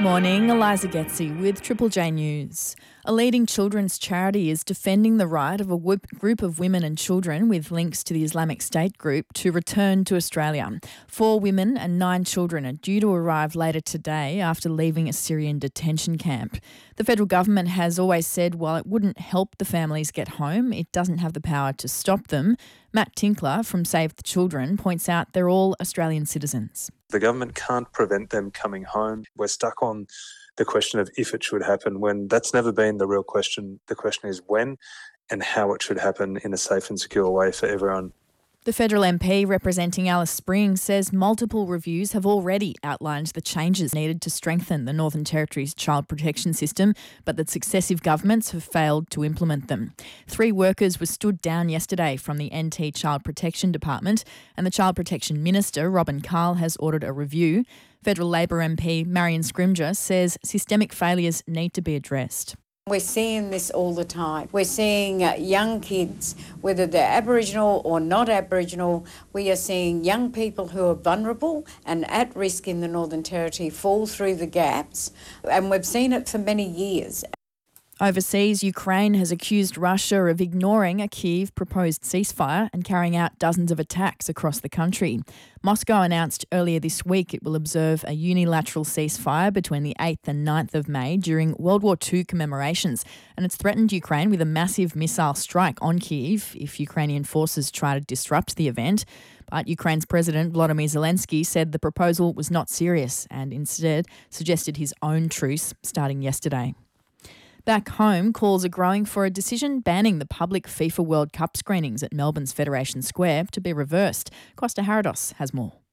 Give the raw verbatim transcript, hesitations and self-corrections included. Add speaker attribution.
Speaker 1: Morning, Eliza Getzi with Triple J News. A leading children's charity is defending the right of a whoop- group of women and children with links to the Islamic State group to return to Australia. Four women and nine children are due to arrive later today after leaving a Syrian detention camp. The federal government has always said while it wouldn't help the families get home, it doesn't have the power to stop them. Matt Tinkler from Save the Children points out they're all Australian citizens.
Speaker 2: The government can't prevent them coming home. We're stuck on the question of if it should happen, when that's never been the real question. The question is when and how it should happen in a safe and secure way for everyone.
Speaker 1: The federal M P representing Alice Springs says multiple reviews have already outlined the changes needed to strengthen the Northern Territory's child protection system, but that successive governments have failed to implement them. Three workers were stood down yesterday from the N T Child Protection Department, and the Child Protection Minister, Robin Carl, has ordered a review. Federal Labor M P Marion Scrimger says systemic failures need to be addressed.
Speaker 3: We're seeing this all the time. We're seeing uh, young kids, whether they're Aboriginal or not Aboriginal, we are seeing young people who are vulnerable and at risk in the Northern Territory fall through the gaps, and we've seen it for many years.
Speaker 1: Overseas, Ukraine has accused Russia of ignoring a Kyiv proposed ceasefire and carrying out dozens of attacks across the country. Moscow announced earlier this week it will observe a unilateral ceasefire between the eighth and ninth of May during World War Two commemorations, and it's threatened Ukraine with a massive missile strike on Kyiv if Ukrainian forces try to disrupt the event. But Ukraine's President Volodymyr Zelensky said the proposal was not serious and instead suggested his own truce starting yesterday. Back home, calls are growing for a decision banning the public FIFA World Cup screenings at Melbourne's Federation Square to be reversed. Costa Harados has more.